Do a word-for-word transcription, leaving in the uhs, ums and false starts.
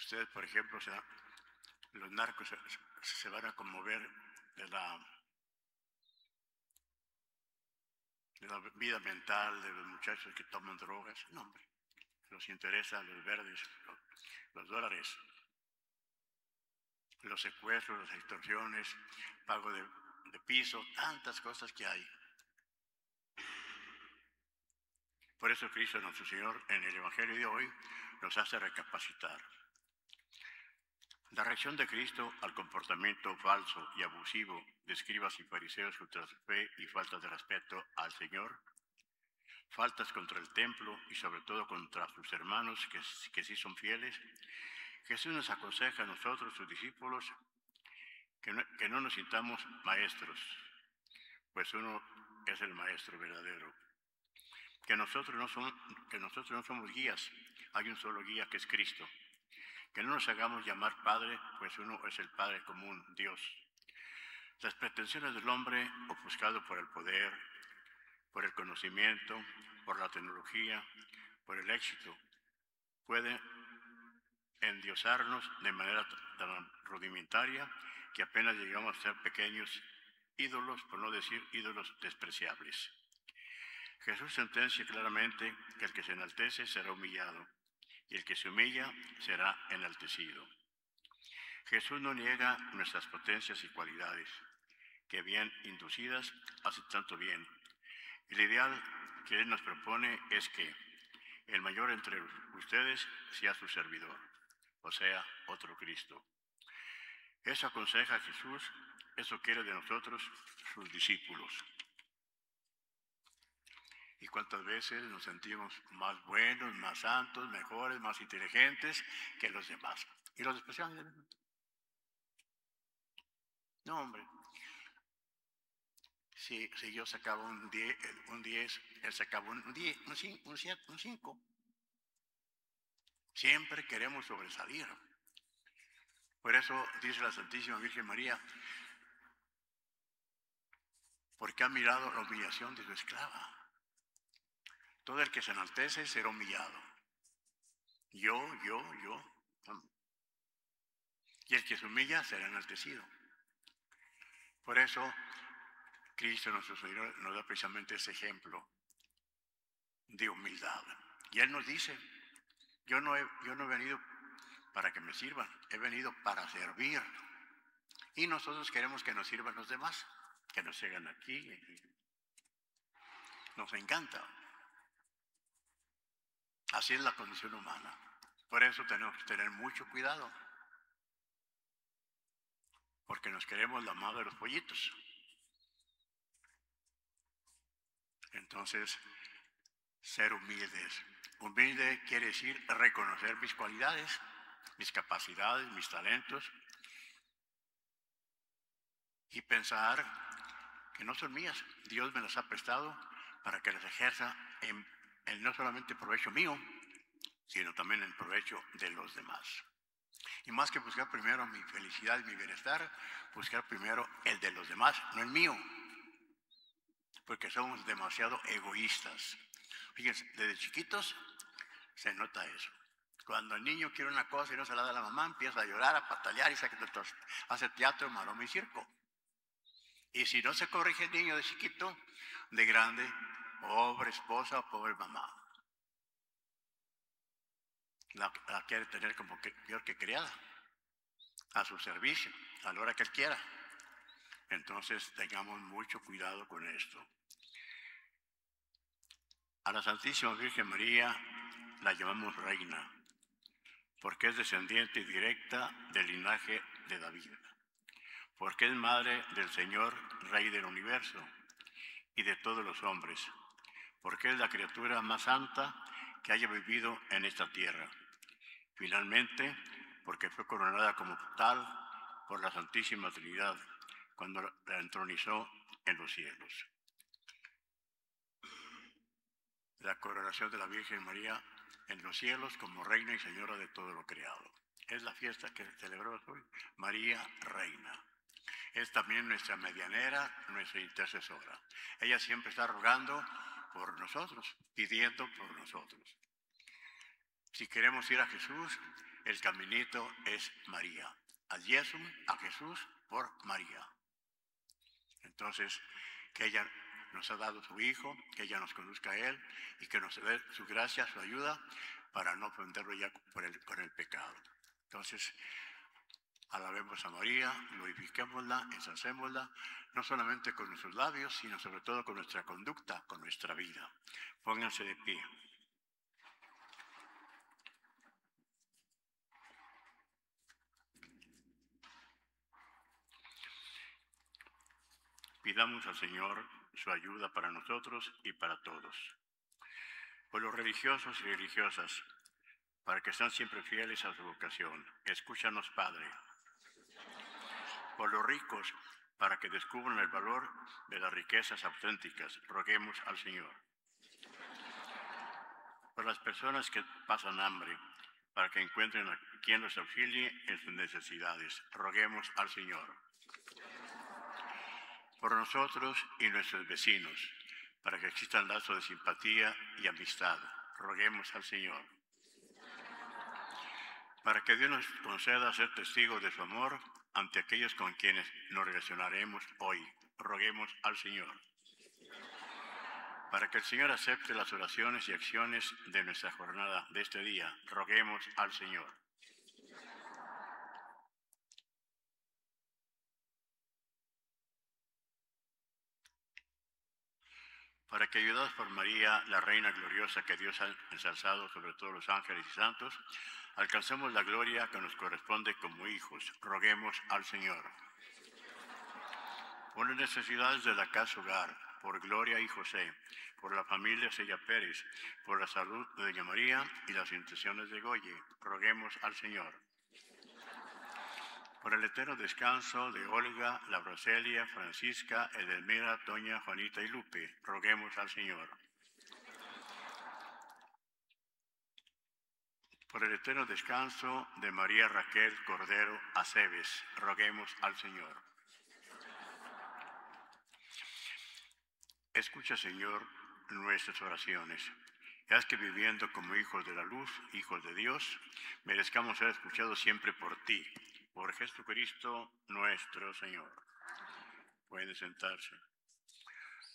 ustedes, por ejemplo, o sea, los narcos se, se van a conmover de la, de la vida mental de los muchachos que toman drogas. No, hombre, los interesan los verdes, los, los dólares, los secuestros, las extorsiones, pago de, de piso, tantas cosas que hay. Por eso Cristo nuestro Señor en el Evangelio de hoy nos hace recapacitar. La reacción de Cristo al comportamiento falso y abusivo de escribas y fariseos contra su fe y falta de respeto al Señor, faltas contra el templo y sobre todo contra sus hermanos que, que sí son fieles, Jesús nos aconseja a nosotros, sus discípulos, que no, que no nos sintamos maestros, pues uno es el maestro verdadero. Que nosotros, no son, que nosotros no somos guías, hay un solo guía que es Cristo. Que no nos hagamos llamar Padre, pues uno es el Padre común, Dios. Las pretensiones del hombre, ofuscado por el poder, por el conocimiento, por la tecnología, por el éxito, pueden endiosarnos de manera tan rudimentaria que apenas llegamos a ser pequeños ídolos, por no decir ídolos despreciables. Jesús sentencia claramente que el que se enaltece será humillado y el que se humilla será enaltecido. Jesús no niega nuestras potencias y cualidades, que bien inducidas hacen tanto bien. El ideal que Él nos propone es que el mayor entre ustedes sea su servidor, o sea, otro Cristo. Eso aconseja a Jesús, eso quiere de nosotros, sus discípulos. ¿Y cuántas veces nos sentimos más buenos, más santos, mejores, más inteligentes que los demás? ¿Y los despreciamos? No, hombre. Si, si yo sacaba un diez, un diez, él sacaba un diez, un cinco, un siete, un cinco. Siempre queremos sobresalir. Por eso dice la Santísima Virgen María, porque ha mirado la humillación de su esclava. Todo el que se enaltece será humillado. Yo, yo, yo. Y el que se humilla será enaltecido. Por eso, Cristo nuestro Señor nos da precisamente ese ejemplo de humildad. Y Él nos dice, yo no he, yo no he venido para que me sirvan, he venido para servir. Y nosotros queremos que nos sirvan los demás, que nos sigan aquí. Nos encanta. Así es la condición humana. Por eso tenemos que tener mucho cuidado. Porque nos queremos la madre de los pollitos. Entonces, ser humildes. Humilde quiere decir reconocer mis cualidades, mis capacidades, mis talentos. Y pensar que no son mías. Dios me las ha prestado para que las ejerza en, en no solamente provecho mío, sino también en provecho de los demás. Y más que buscar primero mi felicidad y mi bienestar, buscar primero el de los demás, no el mío. Porque somos demasiado egoístas. Fíjense, desde chiquitos se nota eso. Cuando el niño quiere una cosa y no se la da a la mamá, empieza a llorar, a patalear y hace teatro, maroma y circo. Y si no se corrige el niño de chiquito, de grande, pobre esposa o pobre mamá. La, la quiere tener como que, peor que criada, a su servicio, a la hora que él quiera. Entonces tengamos mucho cuidado con esto. A la Santísima Virgen María la llamamos reina, porque es descendiente directa del linaje de David, porque es madre del Señor, Rey del universo y de todos los hombres, porque es la criatura más santa que haya vivido en esta tierra. Finalmente, porque fue coronada como tal por la Santísima Trinidad cuando la entronizó en los cielos. La coronación de la Virgen María en los cielos como Reina y Señora de todo lo creado. Es la fiesta que celebramos hoy, María Reina. Es también nuestra medianera, nuestra intercesora. Ella siempre está rogando por nosotros, pidiendo por nosotros. Si queremos ir a Jesús, el caminito es María. A Jesús, a Jesús por María. Entonces, que ella nos ha dado su Hijo, que ella nos conduzca a Él y que nos dé su gracia, su ayuda, para no ofenderlo ya por el, con el pecado. Entonces, alabemos a María, glorifiquémosla, ensalcémosla, no solamente con nuestros labios, sino sobre todo con nuestra conducta, con nuestra vida. Pónganse de pie. Pidamos al Señor su ayuda para nosotros y para todos. Por los religiosos y religiosas, para que sean siempre fieles a su vocación, escúchanos, Padre. Por los ricos, para que descubran el valor de las riquezas auténticas, roguemos al Señor. Por las personas que pasan hambre, para que encuentren a quien los auxilie en sus necesidades, roguemos al Señor. Por nosotros y nuestros vecinos, para que existan lazos de simpatía y amistad, roguemos al Señor. Para que Dios nos conceda ser testigos de su amor ante aquellos con quienes nos relacionaremos hoy, roguemos al Señor. Para que el Señor acepte las oraciones y acciones de nuestra jornada de este día, roguemos al Señor. Para que, ayudados por María, la Reina gloriosa que Dios ha ensalzado sobre todos los ángeles y santos, alcancemos la gloria que nos corresponde como hijos, roguemos al Señor. Por las necesidades de la casa hogar, por Gloria y José, por la familia Sella Pérez, por la salud de Doña María y las intenciones de Goye, roguemos al Señor. Por el eterno descanso de Olga, Labracelia, Francisca, Edelmira, Toña, Juanita y Lupe, roguemos al Señor. Por el eterno descanso de María Raquel Cordero Aceves, roguemos al Señor. Escucha, Señor, nuestras oraciones. Y haz que viviendo como hijos de la luz, hijos de Dios, merezcamos ser escuchados siempre por ti, por Jesucristo nuestro Señor. Pueden sentarse.